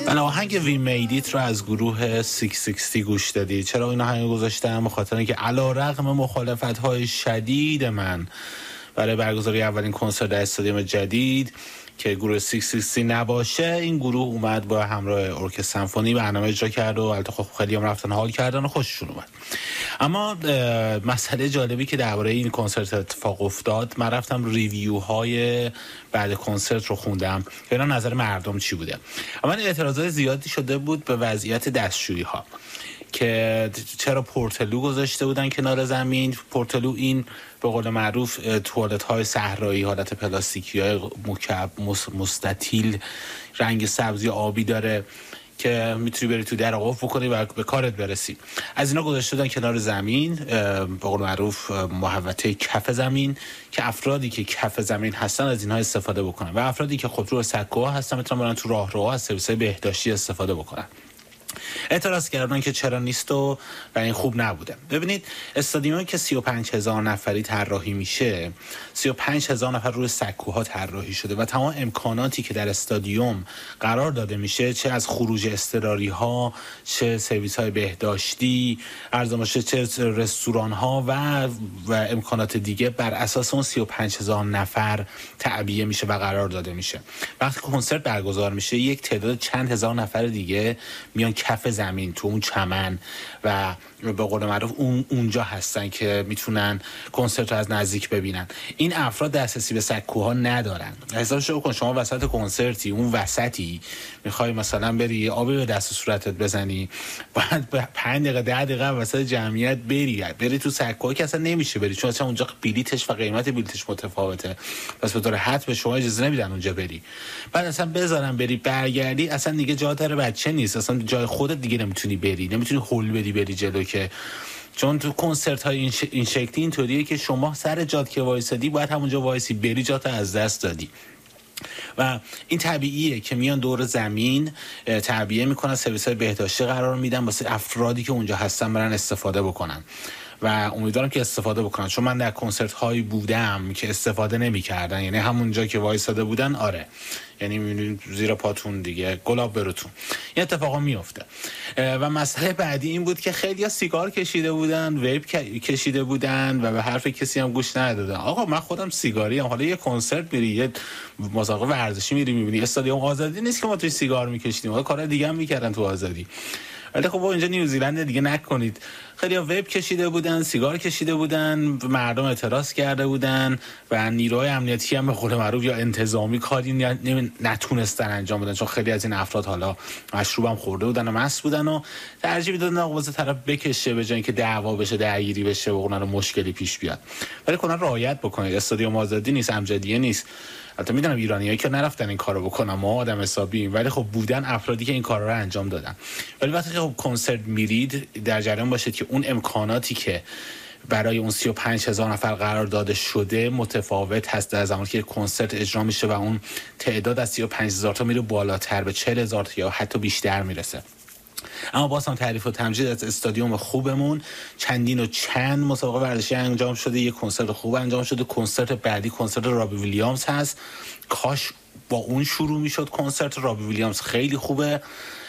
بله، آهنگ وی میدیت رو از گروه 660 گوش دادید. چرا این آهنگ گذاشتم؟ بخاطر اینکه علیرغم مخالفت‌های شدید من برای برگزاری اولین کنسرت در استادیوم جدید که گروه 660 نباشه، این گروه اومد با همراه ارکستر سمفونی برنامه اجرا کرد و البته خب خیلی هم رفتن حال کردن و خوششون اومد. اما مسئله جالبی که درباره این کنسرت اتفاق افتاد، من رفتم ریویوهای بعد کنسرت رو خوندم که اینا نظر مردم چی بوده. اما اعتراضات زیادی شده بود به وضعیت دستشویی ها که چرا پورتلو گذاشته بودن کنار زمین. پورتلو این به قول معروف توالت های صحرایی حالت پلاستیکی های مکعب مستطیل رنگ سبزی آبی داره که میتونی بری تو در قفل بکنی و به کارت برسی. از اینا گذاشته بودن کنار زمین، به قول معروف محوطه کف زمین، که افرادی که کف زمین هستن از اینها استفاده بکنن و افرادی که خود رو سکوها هستن میتونن برن تو راهروها از سرویس‌های بهداشتی استفاده بکنن. اعتراض کردن که چرا نیست و این خوب نبوده. ببینید، استادیومی که 35,000 نفری طراحی میشه، 35,000 نفر روی سکوها طراحی شده و تمام امکاناتی که در استادیوم قرار داده میشه، چه از خروج اضطراری ها، چه سرویس های بهداشتی، چه رستوران ها و امکانات دیگه، بر اساس اون 35,000 نفر تعبیه میشه و قرار داده میشه. وقتی کنسرت برگزار میشه، یک تعداد چند هزار نفر دیگه میان کف زمین تو اون چمن و به قول معروف اونجا هستن که میتونن کنسرت رو از نزدیک ببینن. این افراد دسترسی به سکوها ندارن. حسابش کن شما وسط کنسرتی، اون وسطی میخوای مثلا بری آبی به دست و صورتت بزنی، بعد 5 دقیقه 10 دقیقه وسط جمعیت بری تو سکوها که اصلا نمیشه بری، چون اصلا اونجا بلیتش و قیمت بلیتش متفاوته، پس به طور حتم به شما اجازه نمیدن اونجا بری. بعد اصلا بذارن بری برگردی، اصلا دیگه جا داره بچه نیست، اصلا جای خودت دیگه نمیتونی بری، نمیتونی هول بدی بری جلو، که چون تو کنسرت های این شکلی اینطوریه که شما سر جات که وایسادی باید همونجا وایسی، بری جات از دست دادی. و این طبیعیه که میان دور زمین تعبیه میکنن، سرویس های بهداشتی قرار میدن واسه افرادی که اونجا هستن برن استفاده بکنن و امیدوارم که استفاده بکنن، چون من در کنسرت هایی بودم که استفاده نمی‌کردن، یعنی همونجا که وایساده بودن، آره، یعنی می‌بینید زیر پاتون دیگه گلاب بروتون، این اتفاقا میفته. و مسئله بعدی این بود که خیلی‌ها سیگار کشیده بودن، ویپ کشیده بودن و به حرف کسی هم گوش ندادن. آقا من خودم سیگاری ام، حالا یه کنسرت میری، یه مسابقه ورزشی میری می‌بینی، استادیوم آزادی نیست که ما توی سیگار می‌کشیدیم، حالا کارا دیگه هم می‌کردن تو آزادی. ولی خب اینجا نیوزیلند دیگه نکنید. خیلی ها ویپ کشیده بودن، سیگار کشیده بودن، مردم اعتراض کرده بودن و نیروهای امنیتی هم به قول معروف یا انتظامی کاری نتونستن انجام بدن، چون خیلی از این افراد حالا مشروب هم خورده بودن و مست بودن و ترجیح میدادن آقا طرف بکشه به جای اینکه دعوا بشه، درگیری بشه و اون مشکلی پیش بیاد. ولی کلا رعایت بکنید، استادیوم آزادی نیست، امجدیه نیست. البته میدونم ایرانیایی که نرفتن این کارو بکنن، ما آدم حسابیم، ولی خب بودن افرادی که این کارا رو انجام دادن. ولی وقتی که خب کنسرت میرید، در جریان باشید که اون امکاناتی که برای اون 35,000 نفر قرار داده شده متفاوت هست. در زمانی که کنسرت اجرا میشه و اون تعداد از 35,000 تا میره بالاتر به 40,000 تا یا حتی بیشتر میرسه. اما باز هم تعریف و تمجید از استادیوم خوبمون، چندین و چند مسابقه ورزشی انجام شده، یک کنسرت خوب انجام شده. کنسرت بعدی کنسرت رابی ویلیامز هست، کاش با اون شروع میشد. کنسرت رابی ویلیامز خیلی خوبه